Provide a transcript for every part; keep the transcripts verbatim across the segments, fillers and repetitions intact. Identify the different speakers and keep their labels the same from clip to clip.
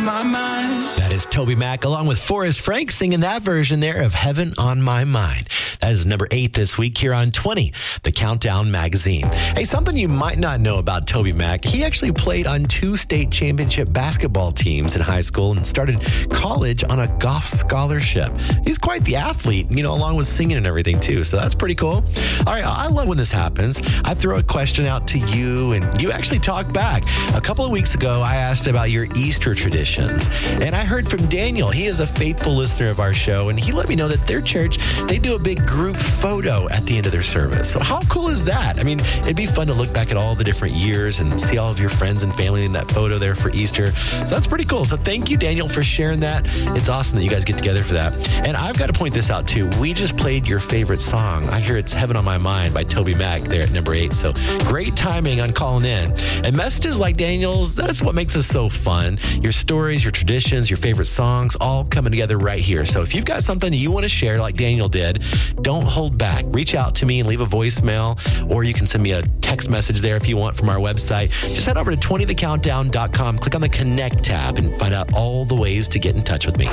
Speaker 1: on my mind.
Speaker 2: That is Toby Mac along with Forrest Frank singing that version there of Heaven on My Mind. That is number eight this week here on twenty, the Countdown Magazine. Hey, something you might not know about Toby Mac. He actually played on two state championship basketball teams in high school and started college on a golf scholarship. He's quite the athlete, you know, along with singing and everything too. So that's pretty cool. All right, I love when this happens. I throw a question out to you and you actually talk back. A couple of weeks ago, I asked about your Easter traditions. And I heard from Daniel. He is a faithful listener of our show, and he let me know that their church, they do a big group photo at the end of their service. So how cool is that? I mean, it'd be fun to look back at all the different years and see all of your friends and family in that photo there for Easter. So that's pretty cool. So thank you, Daniel, for sharing that. It's awesome that you guys get together for that. And I've got to point this out, too. We just played your favorite song. I hear it's Heaven on My Mind by Toby Mac there at number eight. So great timing on calling in. And messages like Daniel's, that's what makes us so fun. Your stories, your traditions, your favorite songs, all coming together right here. So if you've got something you want to share like Daniel did, don't hold back. Reach out to me and leave a voicemail, or you can send me a text message there if you want from our website. Just head over to twenty the countdown dot com, click on the Connect tab, and find out all the ways to get in touch with me.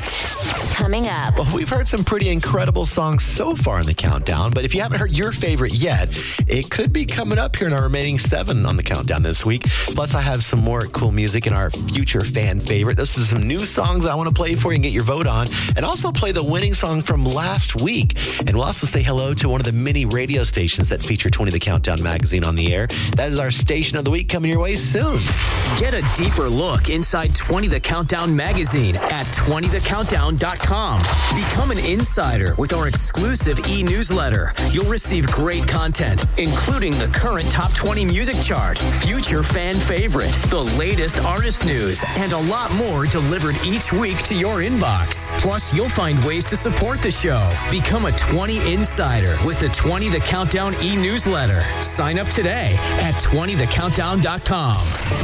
Speaker 3: Coming up.
Speaker 2: Well, we've heard some pretty incredible songs so far in the countdown, but if you haven't heard your favorite yet, it could be coming up here in our remaining seven on the countdown this week. Plus, I have some more cool music in our future fan favorite. This is some new songs I want to play for you and get your vote on, and also play the winning song from last week. And we'll also say hello to one of the many radio stations that feature twenty the Countdown magazine on the air. That is our station of the week coming your way soon.
Speaker 4: Get a deeper look inside twenty the Countdown magazine at twenty the countdown dot com. Become an insider with our exclusive e-newsletter. You'll receive great content, including the current top twenty music chart, future fan favorite, the latest artist news, and a lot more delivered each week to your inbox. Plus, you'll find ways to support the show. Become a twenty insider with the twenty the Countdown e-newsletter. Sign up today at twenty the countdown dot com.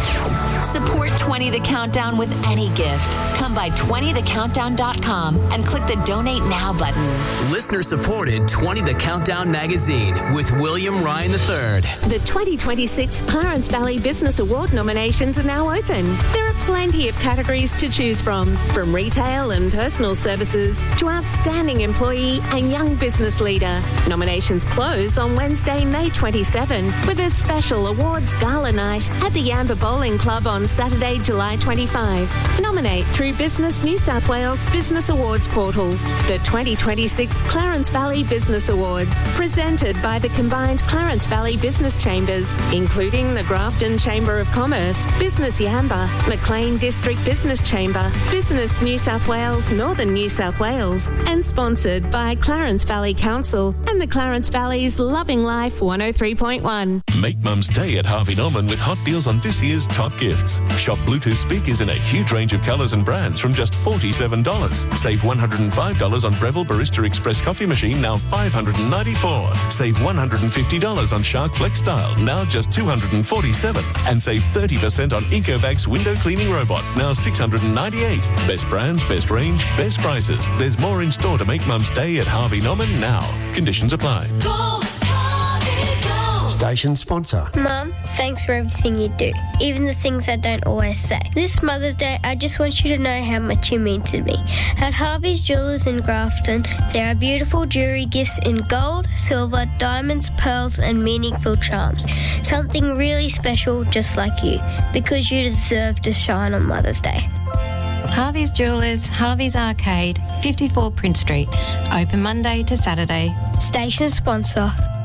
Speaker 3: Support twenty the Countdown with any gift. Come by twenty the countdown dot com and click the Donate Now button.
Speaker 4: Listener-supported twenty the Countdown magazine with William Ryan the third.
Speaker 5: The twenty twenty-six Clarence Valley Business Award nominations are now open. There are plenty of categories to choose from, from retail and personal services to outstanding employee and young business leader. Nominations close on Wednesday, May twenty-seventh, with a special awards gala night at the Yamba Bowling Club on Saturday, July twenty-fifth. Nominate through Business New South Wales Business Awards portal. The twenty twenty-six Clarence Valley Business Awards, presented by the combined Clarence Valley Business Chambers, including the Grafton Chamber of Commerce, Business Yamba, Maclean District Business Chamber, Business New South Wales, Northern New South Wales, and sponsored by Clarence Valley Council and the Clarence Valley's Loving Life one oh three point one.
Speaker 6: Make Mum's Day at Harvey Norman with hot deals on this year's top gifts. Shop Bluetooth speakers in a huge range of colours and brands from just forty-seven dollars. Save one hundred five dollars on Breville Barista Express coffee machine, now five hundred ninety-four dollars. Save one hundred fifty dollars on Shark Flex Style, now just two hundred forty-seven dollars. And save thirty percent on Ecovacs window cleaning robot, now six hundred ninety-eight dollars. Best brands, best range, best prices. There's more in store to make Mum's Day at Harvey Norman now. Conditions apply.
Speaker 7: Go, Harvey, go.
Speaker 8: Station sponsor.
Speaker 9: Mum, thanks for everything you do, even the things I don't always say. This Mother's Day, I just want you to know how much you mean to me. At Harvey's Jewelers in Grafton, there are beautiful jewellery gifts in gold, silver, diamonds, pearls and meaningful charms. Something really special just like you, because you deserve to shine on Mother's Day.
Speaker 10: Harvey's Jewelers, Harvey's Arcade, fifty-four Prince Street. Open Monday to Saturday.
Speaker 9: Station sponsor.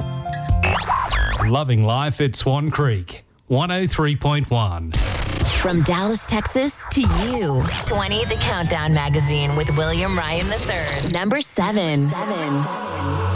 Speaker 11: Loving life at Swan Creek, one oh three point one.
Speaker 3: From Dallas, Texas to you. twenty the Countdown magazine with William Ryan the third. Number seven. seven.